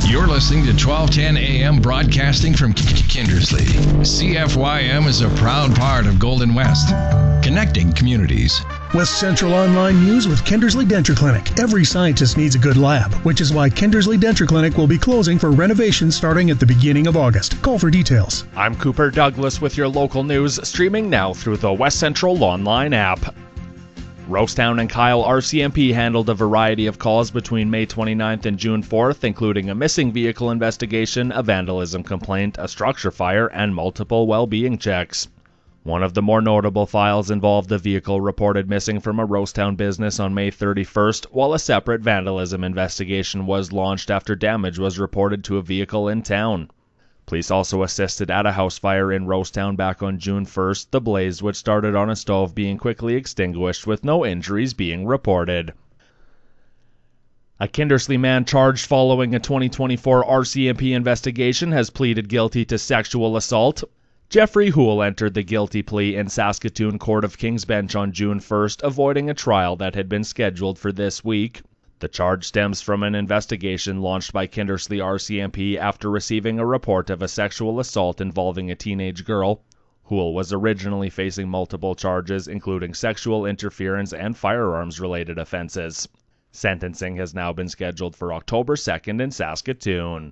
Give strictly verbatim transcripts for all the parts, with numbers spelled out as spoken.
You're listening to twelve ten A M broadcasting from Kindersley. C F Y M is a proud part of Golden West, connecting communities. West Central Online News with Kindersley Denture Clinic. Every scientist needs a good lab, which is why Kindersley Denture Clinic will be closing for renovation starting at the beginning of August. Call for details. I'm Cooper Douglas with your local news, streaming now through the West Central Online app. Rosetown and Kyle R C M P handled a variety of calls between May twenty-ninth and June fourth, including a missing vehicle investigation, a vandalism complaint, a structure fire, and multiple well-being checks. One of the more notable files involved a vehicle reported missing from a Rosetown business on May thirty-first, while a separate vandalism investigation was launched after damage was reported to a vehicle in town. Police also assisted at a house fire in Rosetown back on June first, the blaze, which started on a stove, being quickly extinguished with no injuries being reported. A Kindersley man charged following a twenty twenty-four R C M P investigation has pleaded guilty to sexual assault. Jeffrey Houle entered the guilty plea in Saskatoon Court of King's Bench on June first, avoiding a trial that had been scheduled for this week. The charge stems from an investigation launched by Kindersley R C M P after receiving a report of a sexual assault involving a teenage girl. Houle was originally facing multiple charges, including sexual interference and firearms-related offenses. Sentencing has now been scheduled for October second in Saskatoon.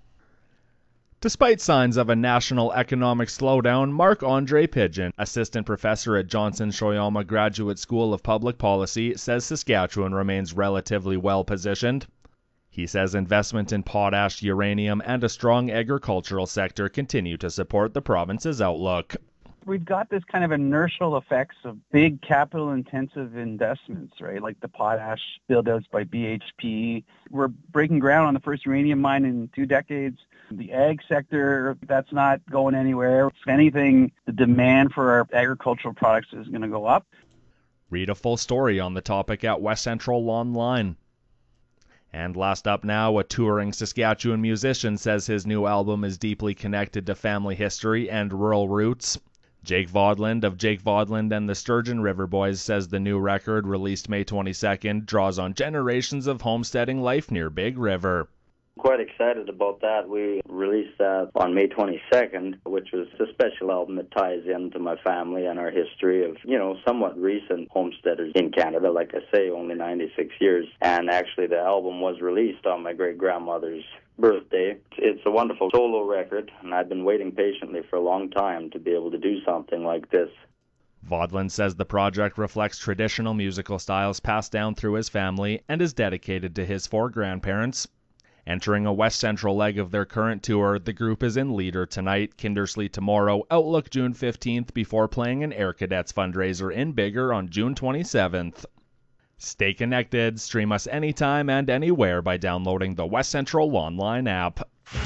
Despite signs of a national economic slowdown, Marc-Andre Pidgeon, assistant professor at Johnson Shoyama Graduate School of Public Policy, says Saskatchewan remains relatively well-positioned. He says investment in potash, uranium, and a strong agricultural sector continue to support the province's outlook. We've got this kind of inertial effects of big capital-intensive investments, right? Like the potash build-outs by B H P. We're breaking ground on the first uranium mine in two decades. The ag sector, that's not going anywhere. If anything, the demand for our agricultural products is going to go up. Read a full story on the topic at West Central Online. And last up now, a touring Saskatchewan musician says his new album is deeply connected to family history and rural roots. Jake Vodland of Jake Vodland and the Sturgeon River Boys says the new record, released May twenty-second, draws on generations of homesteading life near Big River. Quite excited about that. We released that on May twenty-second, which was a special album that ties into my family and our history of, you know, somewhat recent homesteaders in Canada. Like I say, only ninety-six years. And actually the album was released on my great-grandmother's birthday. It's a wonderful solo record, and I've been waiting patiently for a long time to be able to do something like this. Vodland says the project reflects traditional musical styles passed down through his family and is dedicated to his four grandparents. Entering a West Central leg of their current tour, the group is in Leader tonight, Kindersley tomorrow, Outlook June fifteenth, before playing an Air Cadets fundraiser in Biggar on June twenty-seventh. Stay connected, stream us anytime and anywhere by downloading the West Central Online app.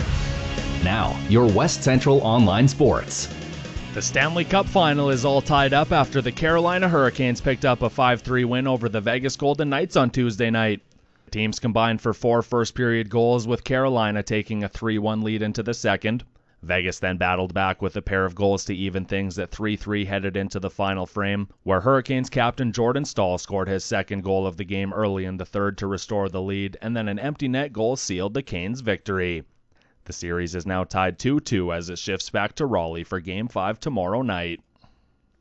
Now, your West Central Online Sports. The Stanley Cup final is all tied up after the Carolina Hurricanes picked up a five three win over the Vegas Golden Knights on Tuesday night. The teams combined for four first-period goals, with Carolina taking a three one lead into the second. Vegas then battled back with a pair of goals to even things at three three headed into the final frame, where Hurricanes captain Jordan Staal scored his second goal of the game early in the third to restore the lead, and then an empty net goal sealed the Canes' victory. The series is now tied two two as it shifts back to Raleigh for Game five tomorrow night.